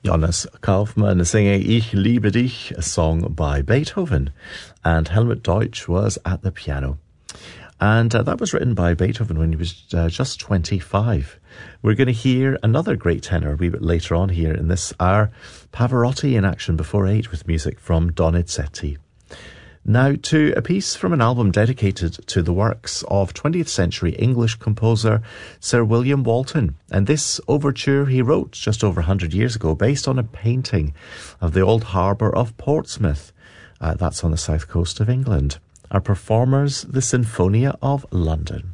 Jonas Kaufmann singing Ich liebe dich, a song by Beethoven, and Helmut Deutsch was at the piano. And that was written by Beethoven when he was just 25. We're going to hear another great tenor a wee bit later on here in this hour, Pavarotti in action before 8 with music from Donizetti. Now to a piece from an album dedicated to the works of 20th century English composer Sir William Walton. And this overture he wrote just over 100 years ago based on a painting of the old harbour of Portsmouth. That's on the south coast of England. Our performers, the Sinfonia of London.